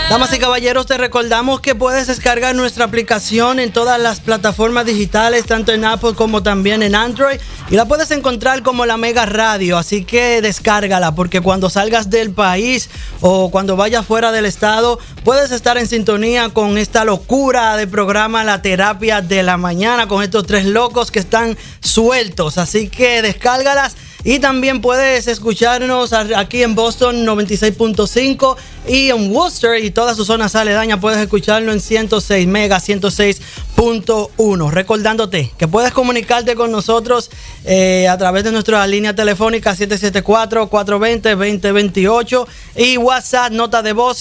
Damas y caballeros, te recordamos que puedes descargar nuestra aplicación en todas las plataformas digitales, tanto en Apple como también en Android, y la puedes encontrar como La Mega Radio, así que descárgala, porque cuando salgas del país o cuando vayas fuera del estado, puedes estar en sintonía con esta locura de programa La Terapia de la Mañana, con estos tres locos que están sueltos, así que descárgalas. Y también puedes escucharnos aquí en Boston 96.5 y en Worcester y todas sus zonas aledañas puedes escucharlo en 106 Mega, 106.1. Recordándote que puedes comunicarte con nosotros a través de nuestra línea telefónica 774-420-2028 y WhatsApp, nota de voz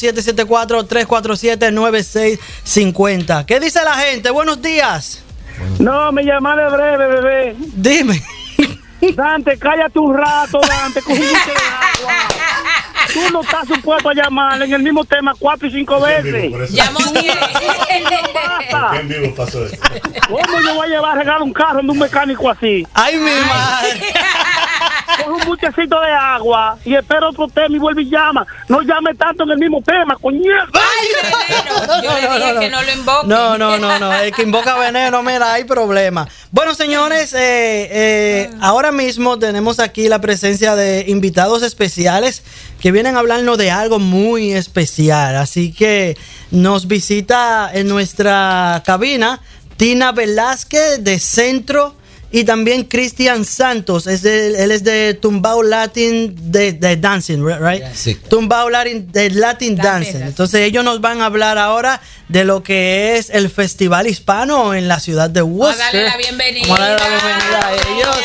774-347-9650. ¿Qué dice la gente? Buenos días. No, me llama de breve, bebé. Dime. Dante, cállate un rato, Dante, cogiste de agua. Tú no estás supuesto a llamar en el mismo tema 4 y 5 veces. Llamó 10. ¿En vivo pasó eso? ¿Cómo yo voy a llevar a regalar un carro de un mecánico así? ¡Ay, mi madre! Coge un buchecito de agua y espero otro tema y vuelve y llama. No llame tanto en el mismo tema, coño. ¡Ay, veneno! Yo le dije que no lo invoque. No. El que invoca veneno, mira, hay problema. Bueno, señores, ahora mismo tenemos aquí la presencia de invitados especiales que vienen a hablarnos de algo muy especial. Así que nos visita en nuestra cabina Tina Velázquez de Centro y también Cristian Santos. Él es de Tumbao Latin de Dancing, right? Sí. Tumbao Latin de Latin Dancing. Entonces ellos nos van a hablar ahora de lo que es el Festival Hispano en la ciudad de Worcester. Vamos a darle la bienvenida. Vamos a darle la bienvenida a ellos.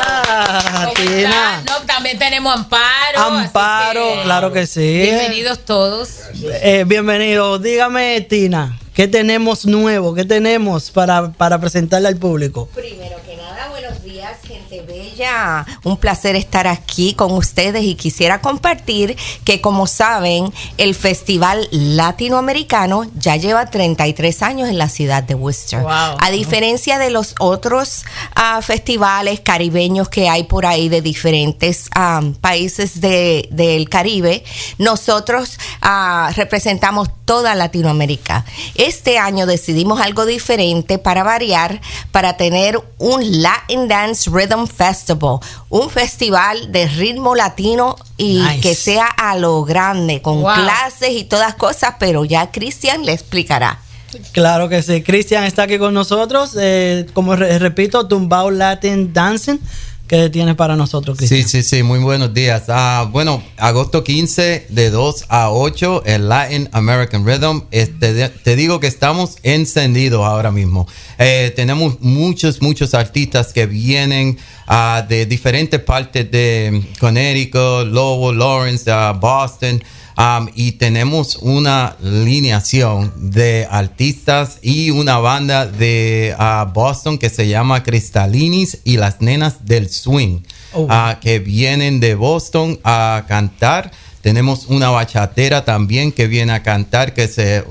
Hola, Tina. No, también tenemos Amparo. Amparo, claro que sí. Bienvenidos todos. Bienvenidos. Dígame, Tina, ¿qué tenemos nuevo? ¿Qué tenemos para presentarle al público? Primero que nada, buenos días, gente bella. Un placer estar aquí con ustedes y quisiera compartir que, como saben, el Festival Latinoamericano ya lleva 33 años en la ciudad de Worcester. Wow. A diferencia de los otros festivales caribeños que hay por ahí de diferentes países del Caribe, nosotros representamos toda Latinoamérica. Este año decidimos algo diferente para variar, para tener un Latin Dance Rhythm Festival, un festival de ritmo latino y nice, que sea a lo grande, con clases y todas cosas, pero ya Cristian le explicará. Claro que sí. Cristian está aquí con nosotros. Como repito, Tumbao Latin Dancing. ¿Qué tienes para nosotros, Cristian? Sí, muy buenos días. Bueno, agosto 15 de 2 a 8, el Latin American Rhythm. Te digo que estamos encendidos ahora mismo. Tenemos muchos artistas que vienen de diferentes partes de Connecticut, Lowell, Lawrence, Boston. Y tenemos una alineación de artistas y una banda de Boston que se llama Cristalinis y las Nenas del Swing, que vienen de Boston a cantar. Tenemos una bachatera también que viene a cantar, que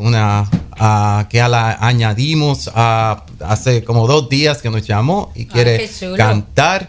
que la añadimos hace como 2 días que nos llamó y quiere cantar.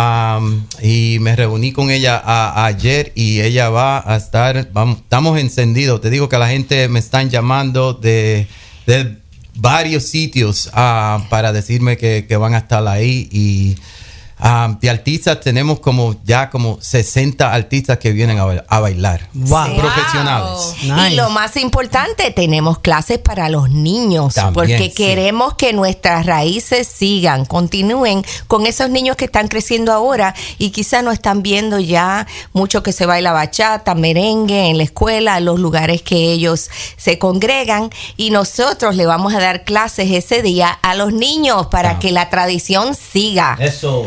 Y me reuní con ella ayer y ella va a estar, estamos encendidos. Te digo que la gente me están llamando de varios sitios para decirme que van a estar ahí. Y de artistas tenemos como 60 artistas que vienen a bailar. Wow. Profesionales. Nice. Y lo más importante, tenemos clases para los niños, también, porque sí, queremos que nuestras raíces continúen con esos niños que están creciendo ahora y quizás no están viendo ya mucho que se baila bachata, merengue en la escuela, en los lugares que ellos se congregan, y nosotros le vamos a dar clases ese día a los niños para que la tradición siga. Eso.